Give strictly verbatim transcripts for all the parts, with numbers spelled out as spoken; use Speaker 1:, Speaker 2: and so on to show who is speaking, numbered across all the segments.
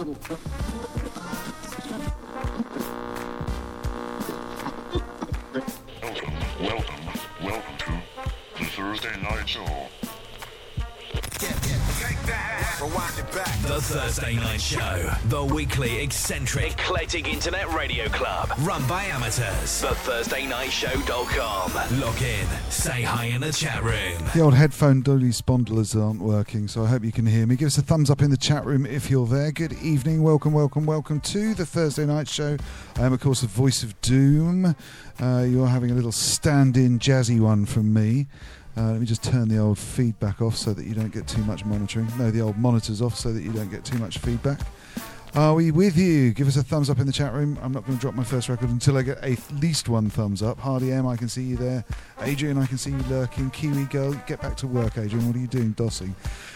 Speaker 1: welcome, welcome to the Thursday Night Show.
Speaker 2: The Thursday Night Show, the weekly eccentric, eclectic internet radio club, run by amateurs. the thursday night show dot com. Log in, say hi in the chat room.
Speaker 3: The old headphone dolly spondlers aren't working, so I hope you can hear me. Give us a thumbs up in the chat room if you're there. Good evening, welcome, welcome, welcome to the Thursday Night Show. I am, of course, the voice of doom. Uh, you're having a little stand-in jazzy one from me. Uh, let me just turn the old feedback off so that you don't get too much monitoring. No, the old monitors off so that you don't get too much feedback. Are we with you? Give us a thumbs up in the chat room. I'm not going to drop my first record until I get at least one thumbs up. Hardy M, I can see you there. Adrian, I can see you lurking. Kiwi Girl, get back to work, Adrian. What are you doing, dossing?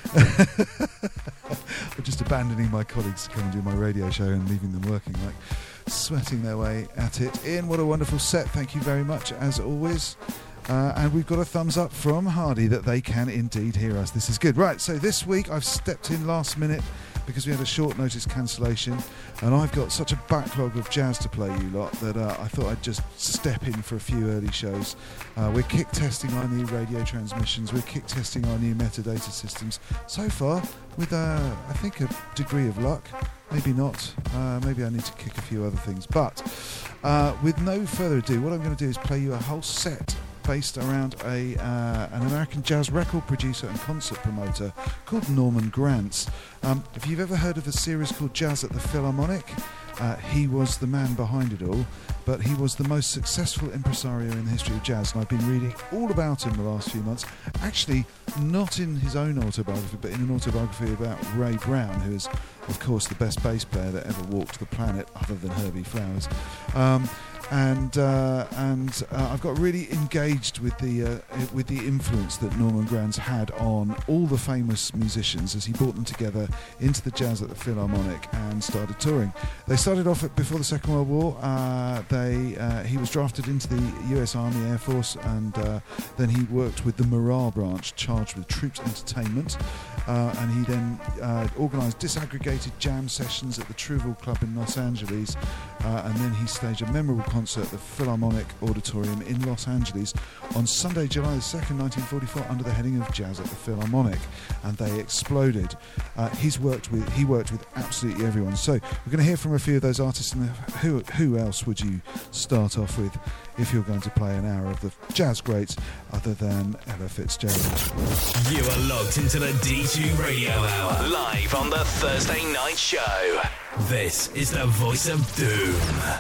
Speaker 3: I'm just abandoning my colleagues to come and do my radio show and leaving them working, like sweating their way at it. Ian, what a wonderful set. Thank you very much, as always. Uh, and we've got a thumbs up from Hardy that they can indeed hear us. This is good. Right, so this week I've stepped in last minute because we had a short notice cancellation, and I've got such a backlog of jazz to play you lot that uh, I thought I'd just step in for a few early shows. Uh, we're kick testing our new radio transmissions, we're kick testing our new metadata systems. So far, with uh, I think a degree of luck, maybe not, uh, maybe I need to kick a few other things. But uh, with no further ado, what I'm going to do is play you a whole set based around a uh, an American jazz record producer and concert promoter called Norman Granz. Um, if you've ever heard of a series called Jazz at the Philharmonic, uh, he was the man behind it all, but he was the most successful impresario in the history of jazz, and I've been reading all about him the last few months. Actually, not in his own autobiography, but in an autobiography about Ray Brown, who is, of course, the best bass player that ever walked the planet, other than Herbie Flowers. Um, And uh, and uh, I've got really engaged with the uh, with the influence that Norman Granz had on all the famous musicians as he brought them together into the Jazz at the Philharmonic and started touring. They started off at, before the Second World War. Uh, they uh, he was drafted into the U S Army Air Force, and uh, then he worked with the morale branch charged with troops entertainment. Uh, and he then uh, organised disaggregated jam sessions at the Trouville Club in Los Angeles, uh, and then he staged a memorable concert at the Philharmonic Auditorium in Los Angeles on Sunday, July the second, nineteen forty-four, under the heading of Jazz at the Philharmonic, and they exploded. Uh, he's worked with he worked with absolutely everyone. So we're going to hear from a few of those artists. And who who else would you start off with if you're going to play an hour of the jazz greats other than Ella Fitzgerald?
Speaker 2: You are logged into the D two Radio Hour, live on the Thursday Night Show. This is the voice of doom.